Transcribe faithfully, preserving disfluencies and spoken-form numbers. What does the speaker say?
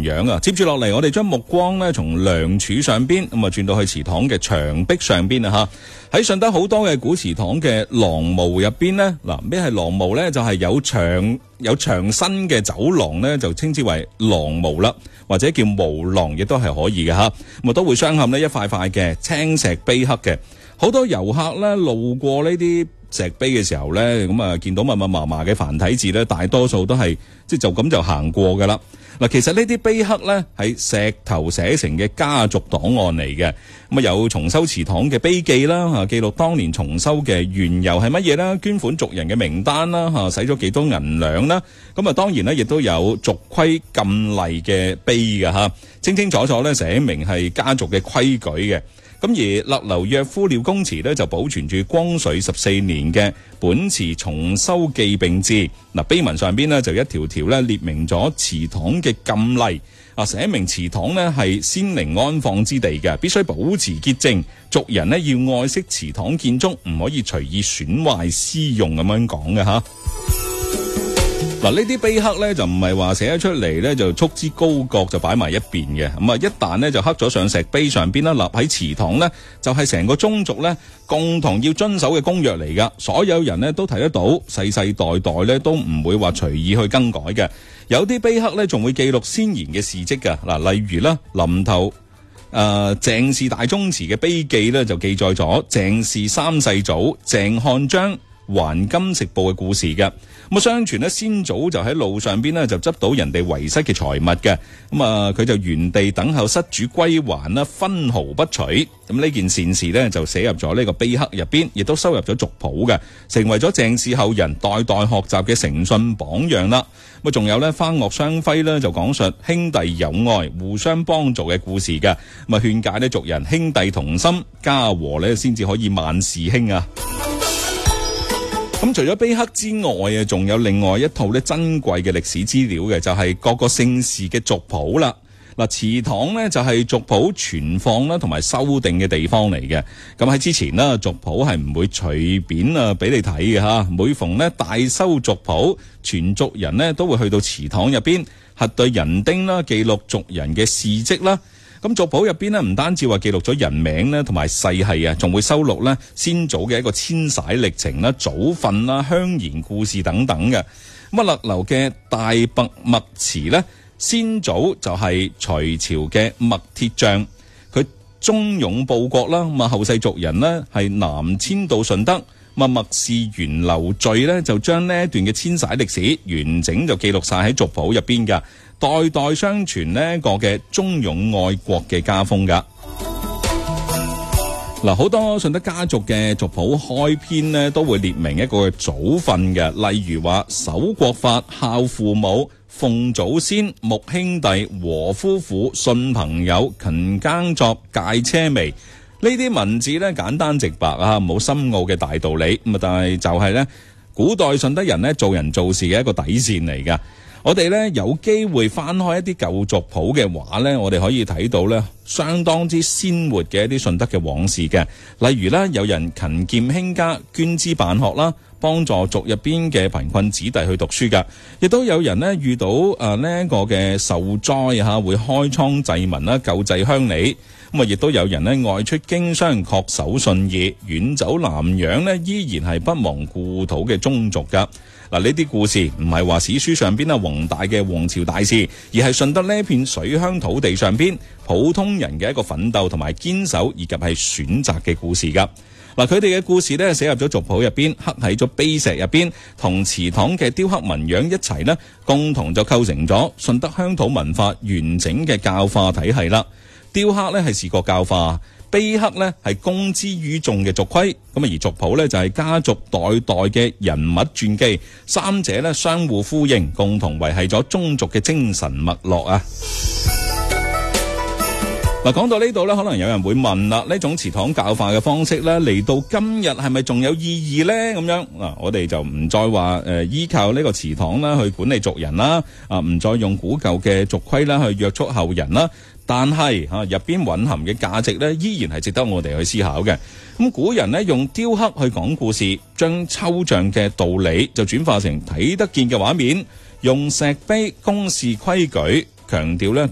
樣啊。接住落嚟，我哋將目光咧從梁柱上邊咁啊轉到去祠堂嘅牆壁上邊啊吓。喺順德好多嘅古祠堂嘅廊墓入邊呢，嗱咩係廊墓呢？就係、是、有長有長身嘅走廊呢，就稱之為廊墓啦，或者叫墓廊，亦都係可以嘅吓。咁啊都會鑲嵌呢一塊塊嘅青石碑刻嘅。好多遊客咧路過呢啲石碑嘅時候咧，咁啊見到密密麻麻嘅繁體字咧，大多數都係即係就咁就行過噶啦。嗱，其實呢啲碑刻咧係石頭寫成嘅家族檔案嚟嘅。咁啊有重修祠堂嘅碑記啦，吓記錄當年重修嘅緣由係乜嘢啦，捐款族人嘅名單啦，吓使咗幾多銀兩啦。咁啊當然咧亦都有族規禁例嘅碑嘅吓，清清楚楚咧寫明係家族嘅規矩嘅。咁而勒流約夫廖公祠咧就保存住光緒十四年嘅本祠重修記並誌。嗱，碑文上邊咧就一條條咧列明咗祠堂嘅禁例，啊寫明祠堂咧係先靈安放之地嘅，必須保持潔淨，族人咧要愛惜祠堂建築，唔可以隨意損壞私用咁樣講嘅吓。嗱，呢啲碑刻咧就唔係話寫咗出嚟咧就束之高閣就擺埋一邊嘅，咁啊一旦咧就刻咗上石碑上邊啦，立喺祠堂咧就係成個宗族咧共同要遵守嘅公約嚟噶，所有人咧都睇得到，世世代代咧都唔會話隨意去更改嘅。有啲碑刻咧仲會記錄先賢嘅事蹟噶，嗱例如啦林頭誒鄭氏大宗祠嘅碑記咧就記載咗鄭氏三世祖鄭漢章還金食部嘅故事嘅。咁啊，相傳咧先祖就喺路上邊咧就執到人哋遺失嘅財物嘅，咁啊佢就原地等候失主歸還啦，分毫不取。咁呢件善事咧就寫入咗呢個碑刻入邊，亦都收入咗族譜嘅，成為咗鄭氏後人代代學習嘅誠信榜樣啦。咁啊，仲有咧花樂雙輝咧就講述兄弟友愛、互相幫助嘅故事嘅，咁啊勸誡呢族人兄弟同心，家和咧先至可以萬事興啊！咁除咗碑刻之外啊，仲有另外一套咧珍貴嘅歷史資料嘅，就係、是、各個姓氏嘅族譜啦。嗱，祠堂咧就係族譜存放啦同埋修訂嘅地方嚟嘅。咁喺之前啦，族譜係唔會隨便啊俾你睇嘅吓。每逢咧大修族譜，全族人咧都會去到祠堂入邊核對人丁啦，記錄族人嘅事蹟啦。咁族譜入邊咧，唔單止話記錄咗人名咧，同埋世系啊，仲會收錄咧先祖嘅一個遷徙歷程啦、祖訓啦、鄉言故事等等嘅。咁啊，勒流嘅大白麥祠咧，先祖就係隋朝嘅麥鐵匠，佢忠勇報國啦。咁啊，後世族人呢係南遷到順德，咁啊麥氏源流序咧就將呢一段嘅遷徙歷史完整就記錄晒喺族譜入邊噶。代代相傳呢個嘅忠勇愛國嘅家風噶。嗱，好多順德家族嘅族譜開篇呢都會列明一個祖訓嘅，例如話守國法、孝父母、奉祖先、睦兄弟、和夫婦、信朋友、勤耕作、戒奢靡。呢啲文字呢簡單直白啊，冇深奧嘅大道理咁啊，但係就係呢古代順德人呢做人做事嘅一個底線嚟噶。我哋咧有機會翻開一啲舊族譜嘅話咧，我哋可以睇到咧相當之鮮活嘅一啲順德嘅往事嘅。例如咧，有人勤儉興家，捐資辦學啦，幫助族入邊嘅貧困子弟去讀書噶。亦都有人咧遇到誒呢一個嘅受災吓，會開倉濟民啦，救濟鄉里。咁啊，亦都有人咧外出經商，恪守信義，遠走南洋咧，依然係不忘故土嘅宗族噶。嗱，呢啲故事唔係話史書上邊啊宏大嘅王朝大事，而係順德呢片水鄉土地上邊普通人嘅一個奮鬥同埋堅守，以及係選擇嘅故事噶。嗱，佢哋嘅故事咧寫入咗族譜入邊，刻喺咗碑石入邊，同祠堂嘅雕刻紋樣一齊呢，共同就構成咗順德鄉土文化完整嘅教化體系啦。雕刻咧係視覺教化，碑刻咧係公之於眾嘅族規，咁啊而族譜咧就係家族代代嘅人物傳記，三者咧相互呼應，共同維繫咗宗族嘅精神脈絡啊！嗱，講到呢度咧，可能有人會問啦，呢種祠堂教化嘅方式咧，嚟到今日係咪仲有意義咧？咁樣嗱，我哋就唔再話誒依靠呢個祠堂啦去管理族人啦，啊唔再用古舊嘅族規啦去約束後人啦。但係吓入邊蘊含嘅價值咧，依然係值得我哋去思考嘅。咁古人咧用雕刻去講故事，將抽象嘅道理就轉化成睇得見嘅畫面，用石碑公示規矩，強調咧